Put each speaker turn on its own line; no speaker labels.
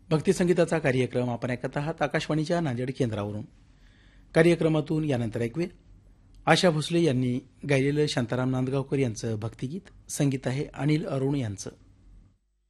भक्तिसंगीताचा कार्यक्रम आपण ऐकत आहात आकाशवाणीच्या नांदेड केंद्रावरून. कार्यक्रमातून यानंतर ऐकूया आशा भोसले यांनी गायलेलं शांताराम नांदगावकर यांचं भक्तिगीत. संगीत आहे अनिल अरुण यांचं.